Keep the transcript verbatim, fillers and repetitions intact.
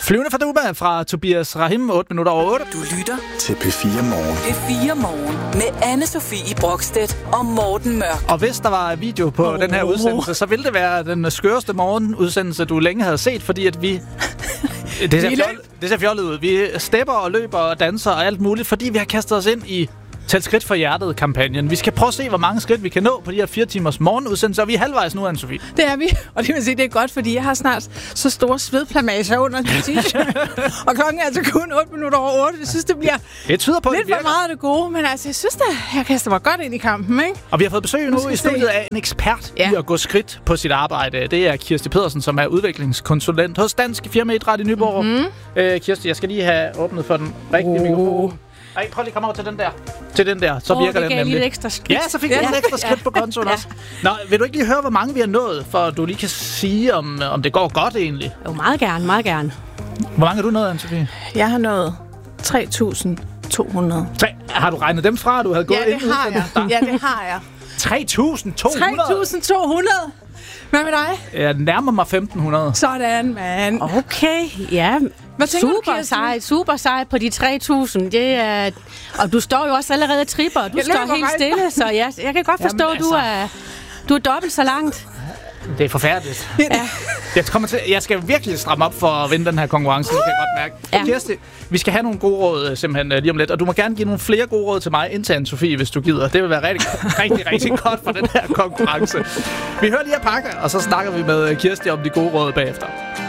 Flyvende fra Duba fra Tobias Rahim, otte minutter over otte. Du lytter til P fire Morgen. P fire Morgen med Anne-Sophie Brokstedt og Morten Mørk. Og hvis der var video på oh. den her udsendelse, så ville det være den skøreste morgenudsendelse, du længe havde set, fordi at vi... Det ser, fjol, det ser fjollet ud. Vi stepper og løber og danser og alt muligt, fordi vi har kastet os ind i Tæl skridt for hjertet-kampagnen. Vi skal prøve at se, hvor mange skridt vi kan nå på de her fire timers morgenudsendelse, og vi er halvvejs nu, Anne-Sophie. Det er vi, og det vil sige, det er godt, fordi jeg har snart så store svedplamager under min t-shirt. Og klokken er altså kun otte minutter over otte. Jeg synes, det bliver det tyder på, lidt det for meget af det gode, men altså, jeg synes da, jeg kaster mig godt ind i kampen, ikke? Og vi har fået besøg nu i studiet af en ekspert ja. i at gå skridt på sit arbejde. Det er Kirsti Pedersen, som er udviklingskonsulent hos Dansk Firma Idræt i Nyborg. Mm-hmm. Øh, Kirsti, jeg skal lige have åbnet for den rigtige oh. mikrofon. Ej, prøv lige at komme over til den der. Til den der, så oh, virker den nemlig. Lidt ekstra skridt. Ja, så fik du ja. lidt ekstra skridt på kontoen ja. også. Nå, vil du ikke lige høre, hvor mange vi har nået, for du lige kan sige, om, om det går godt egentlig? Jo, meget gerne, meget gerne. Hvor mange har du nået, Anne-Sophie? Jeg har nået tre tusind to hundrede. Har du regnet dem fra, du havde gået ja, ind? Det har jeg. Ja, det har jeg. tre tusind to hundrede? tre tusind to hundrede? Hvad med dig? Jeg nærmer mig femten hundrede. Sådan, mand. Okay, ja. Hvad super sejt, super sejt på de tre tusind. Det er, og du står jo også allerede og tripper, og du jeg står helt stille, så jeg, jeg kan godt forstå, at altså, du er, du er dobbelt så langt. Det er forfærdeligt. Ja. Jeg, kommer til, jeg skal virkelig stramme op for at vinde den her konkurrence, det kan jeg godt mærke. Ja. Kirsti, vi skal have nogle gode råd simpelthen lige om lidt, og du må gerne give nogle flere gode råd til mig, indtil Anne-Sophie, hvis du gider. Det vil være rigtig, rigtig, rigtig godt for den her konkurrence. Vi hører lige at pakke, og så snakker vi med Kirsti om de gode råd bagefter.